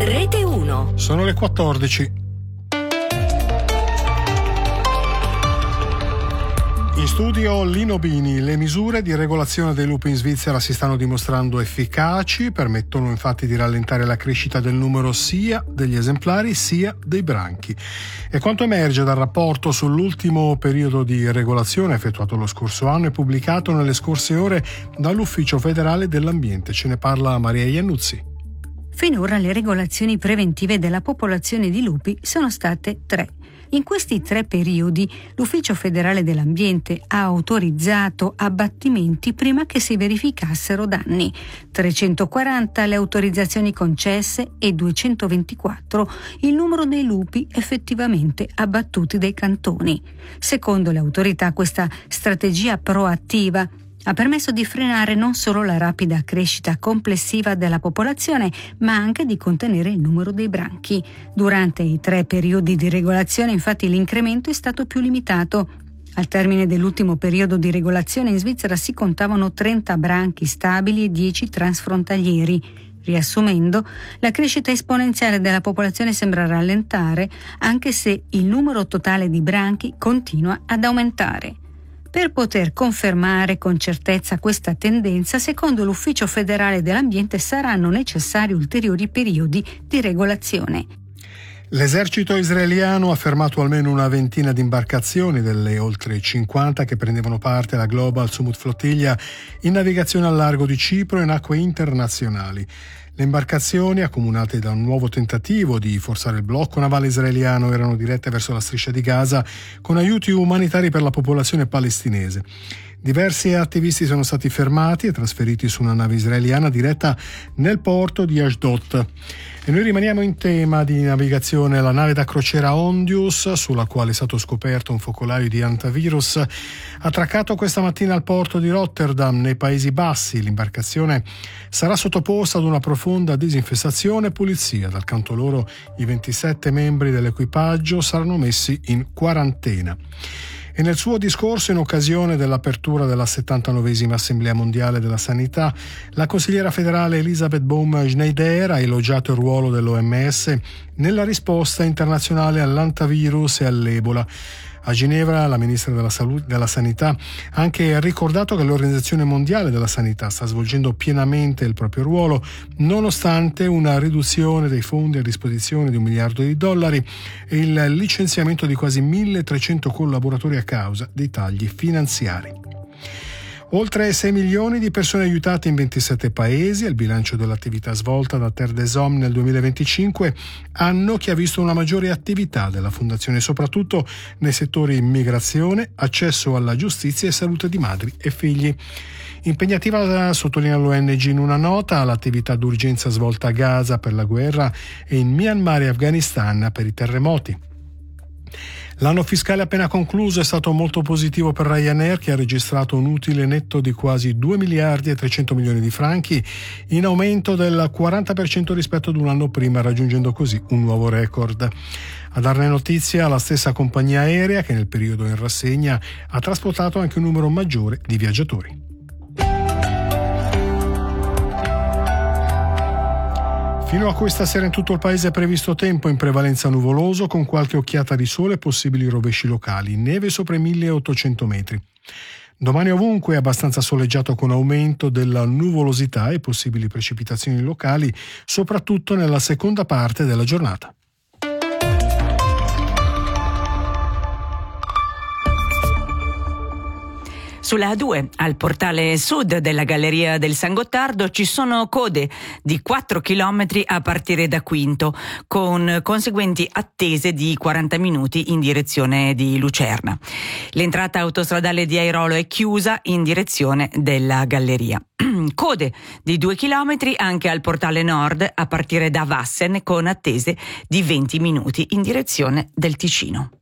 Rete 1. Sono le 14. In studio Lino Bini. Le misure di regolazione dei lupi in Svizzera si stanno dimostrando efficaci, permettono infatti di rallentare la crescita del numero sia degli esemplari sia dei branchi. E quanto emerge dal rapporto sull'ultimo periodo di regolazione effettuato lo scorso anno e pubblicato nelle scorse ore dall'Ufficio federale dell'ambiente. Ce ne parla Maria Iannuzzi. Finora le regolazioni preventive della popolazione di lupi sono state 3. In questi 3 periodi l'Ufficio federale dell'ambiente ha autorizzato abbattimenti prima che si verificassero danni. 340 le autorizzazioni concesse e 224 il numero dei lupi effettivamente abbattuti dai cantoni. Secondo le autorità, questa strategia proattiva ha permesso di frenare non solo la rapida crescita complessiva della popolazione, ma anche di contenere il numero dei branchi. Durante i 3 periodi di regolazione, infatti, l'incremento è stato più limitato. Al termine dell'ultimo periodo di regolazione in Svizzera si contavano 30 branchi stabili e 10 transfrontalieri. Riassumendo, la crescita esponenziale della popolazione sembra rallentare, anche se il numero totale di branchi continua ad aumentare. Per poter confermare con certezza questa tendenza, secondo l'Ufficio federale dell'ambiente saranno necessari ulteriori periodi di regolazione. L'esercito israeliano ha fermato almeno una ventina di imbarcazioni delle oltre 50 che prendevano parte alla Global Summit Flottiglia in navigazione al largo di Cipro e in acque internazionali. Le imbarcazioni, accomunate da un nuovo tentativo di forzare il blocco navale israeliano, erano dirette verso la striscia di Gaza con aiuti umanitari per la popolazione palestinese. Diversi attivisti sono stati fermati e trasferiti su una nave israeliana diretta nel porto di Ashdod. E noi rimaniamo in tema di navigazione. La nave da crociera Ondius, sulla quale è stato scoperto un focolaio di hantavirus, ha attraccato questa mattina al porto di Rotterdam, nei Paesi Bassi. L'imbarcazione sarà sottoposta ad una profonda disinfestazione e pulizia. Dal canto loro, i 27 membri dell'equipaggio saranno messi in quarantena. E nel suo discorso in occasione dell'apertura della 79esima Assemblea Mondiale della Sanità, la consigliera federale Elisabeth Baum-Schneider ha elogiato il ruolo dell'OMS nella risposta internazionale all'hantavirus e all'Ebola. A Ginevra la ministra della Sanità ha anche ricordato che l'Organizzazione Mondiale della Sanità sta svolgendo pienamente il proprio ruolo, nonostante una riduzione dei fondi a disposizione di $1 miliardo e il licenziamento di quasi 1.300 collaboratori a causa dei tagli finanziari. Oltre 6 milioni di persone aiutate in 27 paesi, il bilancio dell'attività svolta da Terre des Hommes nel 2025, anno che ha visto una maggiore attività della Fondazione, soprattutto nei settori immigrazione, accesso alla giustizia e salute di madri e figli. Impegnativa, sottolinea l'ONG in una nota, l'attività d'urgenza svolta a Gaza per la guerra e in Myanmar e Afghanistan per i terremoti. L'anno fiscale appena concluso è stato molto positivo per Ryanair, che ha registrato un utile netto di quasi 2 miliardi e 300 milioni di franchi, in aumento del 40% rispetto ad un anno prima, raggiungendo così un nuovo record. A darne notizia la stessa compagnia aerea che nel periodo in rassegna ha trasportato anche un numero maggiore di viaggiatori. Fino a questa sera in tutto il paese è previsto tempo in prevalenza nuvoloso, con qualche occhiata di sole e possibili rovesci locali, neve sopra i 1800 metri. Domani ovunque è abbastanza soleggiato con aumento della nuvolosità e possibili precipitazioni locali, soprattutto nella seconda parte della giornata. Sulla A2, al portale sud della Galleria del San Gottardo, ci sono code di 4 chilometri a partire da Quinto, con conseguenti attese di 40 minuti in direzione di Lucerna. L'entrata autostradale di Airolo è chiusa in direzione della Galleria. Code di 2 chilometri anche al portale nord a partire da Vassen, con attese di 20 minuti in direzione del Ticino.